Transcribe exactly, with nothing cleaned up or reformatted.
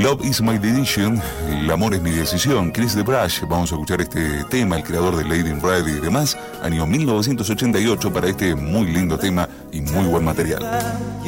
Love is my decision, el amor es mi decisión. Chris DeBrush, vamos a escuchar este tema, el creador de Lady in Red y demás, año mil novecientos ochenta y ocho, para este muy lindo tema y muy buen material.